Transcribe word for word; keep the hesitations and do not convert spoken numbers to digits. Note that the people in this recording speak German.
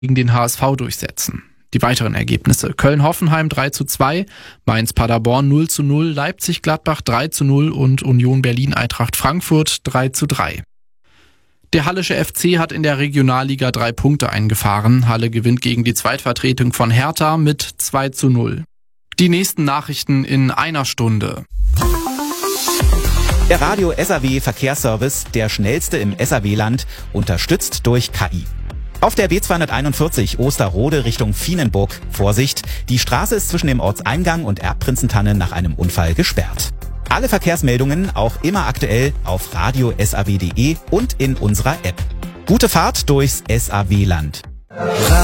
gegen den H S V durchsetzen. Die weiteren Ergebnisse: Köln-Hoffenheim drei zu zwei, Mainz-Paderborn null zu null, Leipzig-Gladbach drei zu null und Union Berlin-Eintracht Frankfurt drei zu drei. Der Hallische F C hat in der Regionalliga drei Punkte eingefahren. Halle gewinnt gegen die Zweitvertretung von Hertha mit zwei zu null. Die nächsten Nachrichten in einer Stunde. Der Radio S A W Verkehrsservice, der schnellste im S A W-Land, unterstützt durch K I. Auf der B zweihunderteinundvierzig Osterrode Richtung Vienenburg. Vorsicht, die Straße ist zwischen dem Ortseingang und Erbprinzentanne nach einem Unfall gesperrt. Alle Verkehrsmeldungen auch immer aktuell auf radio s a w punkt de und in unserer App. Gute Fahrt durchs S A W-Land.